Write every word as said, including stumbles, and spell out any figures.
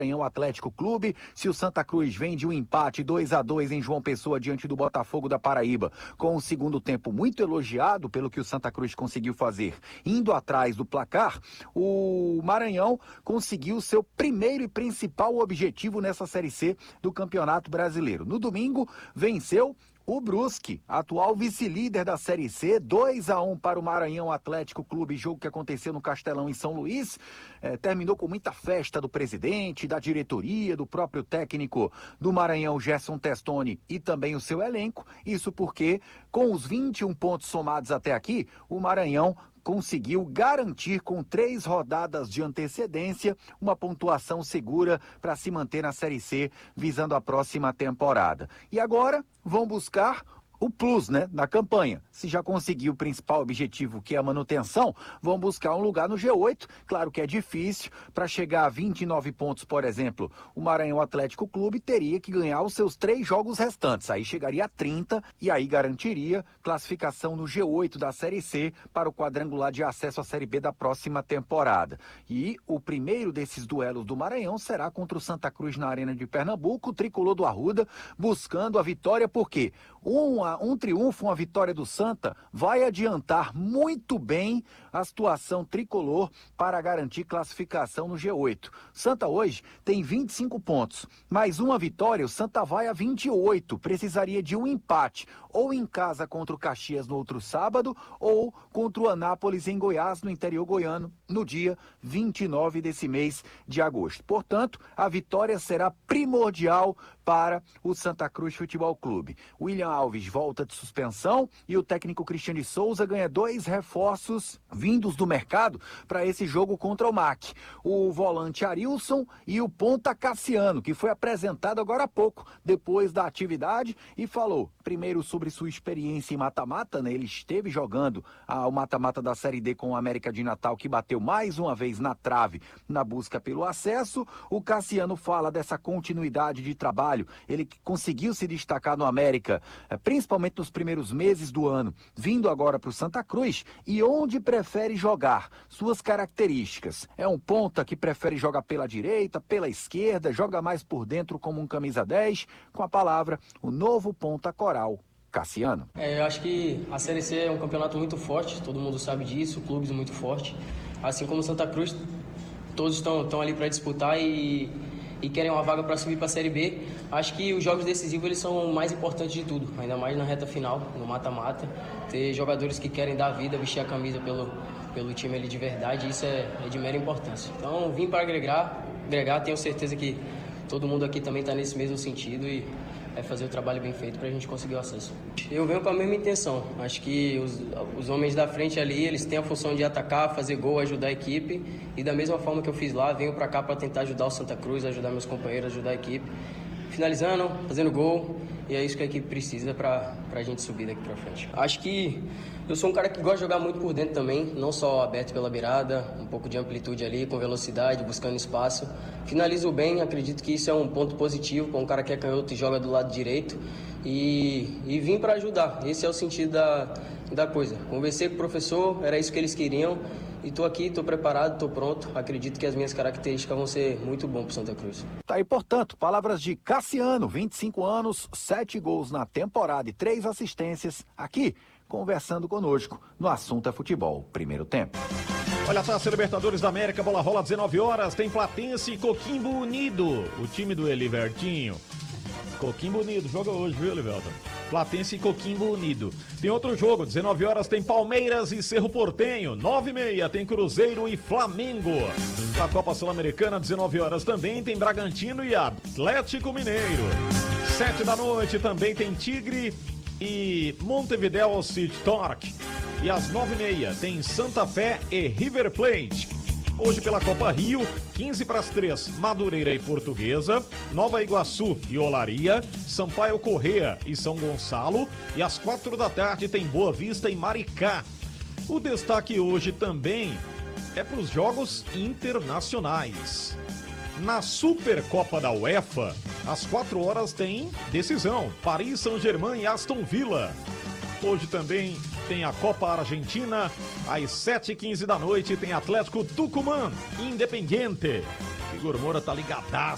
Maranhão Atlético Clube, se o Santa Cruz vem de um empate dois a dois em João Pessoa diante do Botafogo da Paraíba, com o segundo tempo muito elogiado pelo que o Santa Cruz conseguiu fazer, indo atrás do placar, o Maranhão conseguiu seu primeiro e principal objetivo nessa Série C do Campeonato Brasileiro. No domingo, venceu o Brusque, atual vice-líder da Série C, dois a um para o Maranhão Atlético Clube, jogo que aconteceu no Castelão em São Luís, eh, terminou com muita festa do presidente, da diretoria, do próprio técnico do Maranhão, Gerson Testoni, e também o seu elenco, isso porque com os vinte e um pontos somados até aqui, o Maranhão conseguiu garantir com três rodadas de antecedência uma pontuação segura para se manter na Série C, visando a próxima temporada. E agora vão buscar o plus, né, na campanha. Se já conseguiu o principal objetivo, que é a manutenção, vão buscar um lugar no G oito. Claro que é difícil. Para chegar a vinte e nove pontos, por exemplo, o Maranhão Atlético Clube teria que ganhar os seus três jogos restantes. Aí chegaria a trinta e aí garantiria classificação no G oito da Série C para o quadrangular de acesso à Série B da próxima temporada. E o primeiro desses duelos do Maranhão será contra o Santa Cruz na Arena de Pernambuco, o tricolor do Arruda, buscando a vitória, porque um, um triunfo, uma vitória do Santa vai adiantar muito bem a situação tricolor para garantir classificação no G oito. Santa hoje tem vinte e cinco pontos, mais uma vitória, o Santa vai a vinte e oito, precisaria de um empate, ou em casa contra o Caxias no outro sábado, ou contra o Anápolis em Goiás, no interior goiano, no dia vinte e nove desse mês de agosto. Portanto, a vitória será primordial para o Santa Cruz Futebol Clube. William Alves volta de suspensão e o técnico Cristiano Souza ganha dois reforços vindos do mercado para esse jogo contra o M A C. O volante Arilson e o ponta Cassiano, que foi apresentado agora há pouco, depois da atividade, e falou primeiro sobre sua experiência em mata-mata, né? Ele esteve jogando ah, o mata-mata da Série D com o América de Natal, que bateu mais uma vez na trave na busca pelo acesso. O Cassiano fala dessa continuidade de trabalho, ele conseguiu se destacar no América, principalmente nos primeiros meses do ano, vindo agora para o Santa Cruz, e onde prefere jogar, suas características. É um ponta que prefere jogar pela direita, pela esquerda, joga mais por dentro como um camisa dez, com a palavra, o novo ponta coral, Cassiano. É, eu acho que a Série C é um campeonato muito forte, todo mundo sabe disso, clubes muito fortes. Assim como o Santa Cruz, todos estão, estão ali para disputar e, e querem uma vaga para subir para a Série B. Acho que os jogos decisivos eles são mais importantes de tudo, ainda mais na reta final, no mata-mata. Ter jogadores que querem dar vida, vestir a camisa pelo, pelo time ali de verdade, isso é, é de mera importância. Então, vim para agregar, agregar, tenho certeza que todo mundo aqui também está nesse mesmo sentido e é fazer o trabalho bem feito para a gente conseguir o acesso. Eu venho com a mesma intenção. Acho que os, os homens da frente ali, eles têm a função de atacar, fazer gol, ajudar a equipe. E da mesma forma que eu fiz lá, venho para cá para tentar ajudar o Santa Cruz, ajudar meus companheiros, ajudar a equipe. Finalizando, fazendo gol. E é isso que a equipe precisa para a gente subir daqui para frente. Acho que eu sou um cara que gosta de jogar muito por dentro também, não só aberto pela beirada, um pouco de amplitude ali, com velocidade, buscando espaço. Finalizo bem, acredito que isso é um ponto positivo para um cara que é canhoto e joga do lado direito. E, e vim para ajudar, esse é o sentido da, da coisa. Conversei com o professor, era isso que eles queriam. E estou aqui, estou preparado, estou pronto. Acredito que as minhas características vão ser muito bom para Santa Cruz. Tá aí, portanto, palavras de Cassiano, vinte e cinco anos, sete gols na temporada e três assistências, aqui, conversando conosco no Assunto é Futebol, primeiro tempo. Olha a Taça Libertadores da América, bola rola dezenove horas, tem Platense e Coquimbo Unido, o time do Elivertinho. Coquimbo Unido, joga hoje, viu, Elivelton? Platense e Coquimbo Unido. Tem outro jogo, dezenove horas tem Palmeiras e Cerro Porteño, nove e meia tem Cruzeiro e Flamengo. Na Copa Sul-Americana, dezenove horas também tem Bragantino e Atlético Mineiro. sete da noite também tem Tigre e Montevideo City Torque. E às nove e meia tem Santa Fé e River Plate. Hoje pela Copa Rio, quinze para as três, Madureira e Portuguesa, Nova Iguaçu e Olaria, Sampaio Corrêa e São Gonçalo, e às quatro da tarde tem Boa Vista e Maricá. O destaque hoje também é para os jogos internacionais. Na Supercopa da UEFA, às quatro horas tem decisão, Paris Saint-Germain e Aston Villa. Hoje também tem a Copa Argentina, às sete e quinze da noite tem Atlético Tucumã, Independiente. Igor Moura tá ligadaço